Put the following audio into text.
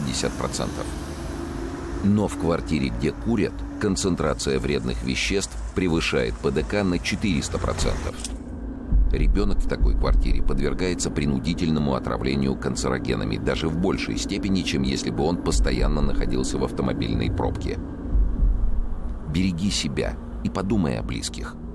50%. Но в квартире, где курят, концентрация вредных веществ превышает ПДК на 400%. Ребенок в такой квартире подвергается принудительному отравлению канцерогенами даже в большей степени, чем если бы он постоянно находился в автомобильной пробке. Береги себя и подумай о близких.